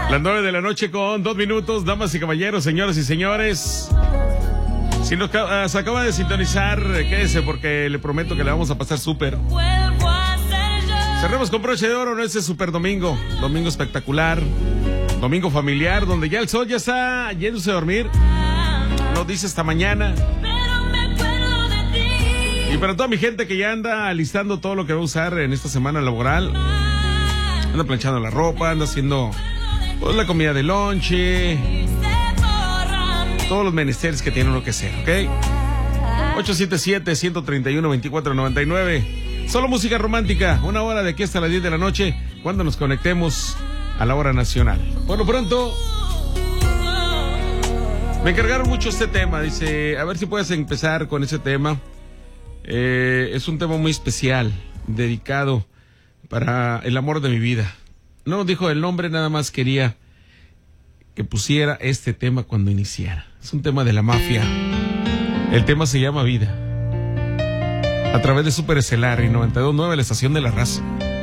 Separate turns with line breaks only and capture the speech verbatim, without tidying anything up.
Las nueve de la noche con dos minutos, damas y caballeros, señoras y señores. Si nos uh, se acaba de sintonizar, quédese porque le prometo que le vamos a pasar súper. Cerremos con broche de oro, ¿no? Ese super domingo, domingo espectacular, domingo familiar, donde ya el sol ya está yéndose a dormir. Nos dice hasta mañana. Y para toda mi gente que ya anda alistando todo lo que va a usar en esta semana laboral, anda planchando la ropa, anda haciendo pues, la comida de lonche, todos los menesteres que tiene uno que hacer, ¿ok? ocho siete siete, uno tres uno, dos cuatro nueve nueve. Solo música romántica, una hora de aquí hasta las diez de la noche, cuando nos conectemos a la hora nacional. Por lo pronto, me encargaron mucho este tema, dice, a ver si puedes empezar con ese tema. Eh, es un tema muy especial, dedicado para el amor de mi vida. No nos dijo el nombre, nada más quería que pusiera este tema cuando iniciara. Es un tema de la mafia. El tema se llama Vida. A través de Super Estelar y noventa y dos punto nueve, la estación de la raza.